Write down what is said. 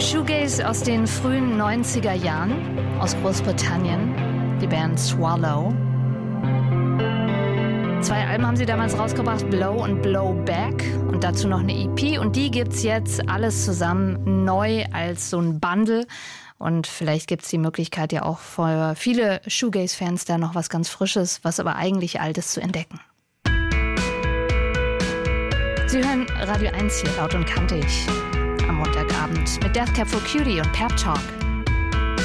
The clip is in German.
Shoegaze aus den frühen 90er Jahren aus Großbritannien, die Band Swallow. 2 Alben haben sie damals rausgebracht, Blow und Blow Back, und dazu noch eine EP, und die gibt's jetzt alles zusammen neu als so ein Bundle. Und vielleicht gibt es die Möglichkeit ja auch für viele Shoegaze-Fans da noch was ganz Frisches, was aber eigentlich Altes zu entdecken. Sie hören Radio 1 hier laut und kantig am Montagabend mit Death Cab for Cutie und Pep Talk.